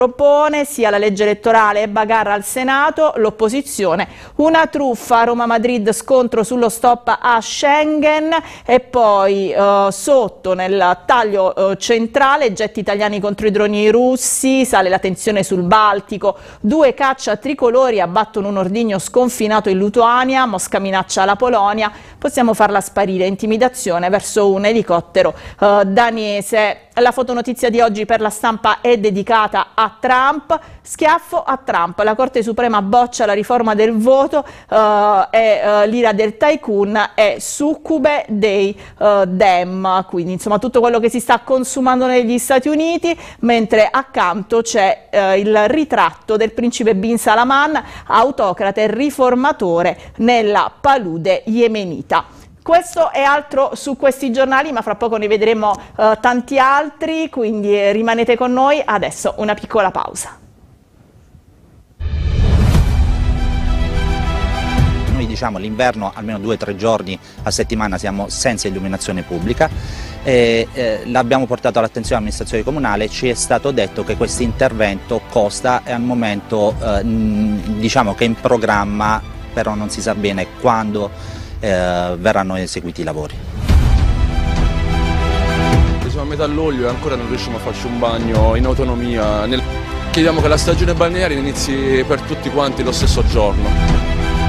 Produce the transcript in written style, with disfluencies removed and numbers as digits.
Propone sia la legge elettorale e bagarra al Senato, l'opposizione una truffa, Roma-Madrid scontro sullo stop a Schengen e poi sotto nel taglio centrale getti italiani contro i droni russi, sale la tensione sul Baltico, 2 caccia tricolori abbattono un ordigno sconfinato in Lituania, Mosca minaccia la Polonia, possiamo farla sparire, intimidazione verso un elicottero danese. La fotonotizia di oggi per la Stampa è dedicata a Trump, schiaffo a Trump, la Corte Suprema boccia la riforma del voto e l'ira del tycoon è succube dei Dem, quindi insomma tutto quello che si sta consumando negli Stati Uniti, mentre accanto c'è il ritratto del principe Bin Salman, autocrate e riformatore nella palude yemenita. Questo e altro su questi giornali, ma fra poco ne vedremo tanti altri, quindi rimanete con noi. Adesso una piccola pausa. Noi diciamo l'inverno almeno 2 o 3 giorni a settimana siamo senza illuminazione pubblica. L'abbiamo portato all'attenzione dell'amministrazione comunale, ci è stato detto che questo intervento costa e al momento diciamo che è in programma, però non si sa bene quando verranno eseguiti i lavori. Siamo a metà luglio e ancora non riusciamo a farci un bagno in autonomia. Chiediamo che la stagione balneare inizi per tutti quanti lo stesso giorno.